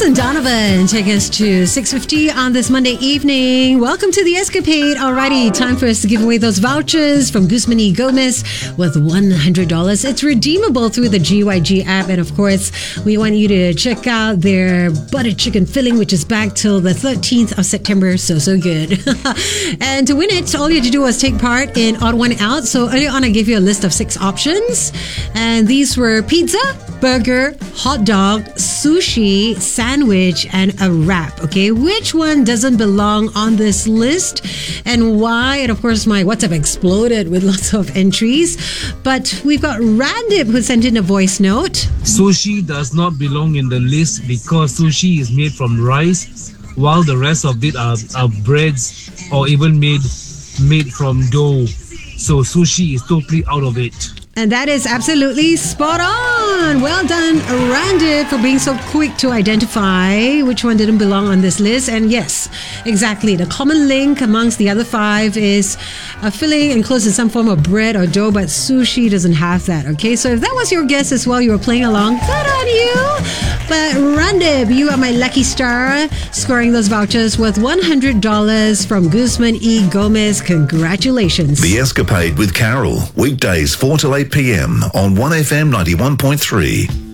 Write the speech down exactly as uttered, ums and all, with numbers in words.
Jason Donovan take us to six fifty on this Monday evening. Welcome to The Escapade. Alrighty, time for us to give away those vouchers from Guzman y Gomez with one hundred dollars. It's redeemable through the G Y G app. And of course, we want you to check out their butter chicken filling, which is back till the thirteenth of September. So, so good. And to win it, all you have to do was take part in Odd One Out. So earlier on, I gave you a list of six options. And these were pizza, burger, hot dog, sushi, sandwich, and a wrap. Okay, which one doesn't belong on this list and why? And of course, my WhatsApp exploded with lots of entries. But we've got Randip who sent in a voice note. Sushi does not belong in the list because sushi is made from rice, while the rest of it are, are breads or even made made from dough. So sushi is totally out of it. And that is absolutely spot on. Well done, Randip, for being so quick to identify which one didn't belong on this list. And yes, exactly. The common link amongst the other five is a filling enclosed in some form of bread or dough, but sushi doesn't have that. Okay, so if that was your guess as well, you were playing along, good on you. But Randip, you are my lucky star, scoring those vouchers worth one hundred dollars from Guzman y Gomez. Congratulations. The Escapade with Carol, weekdays four to eight p.m. on one F M ninety-one point three.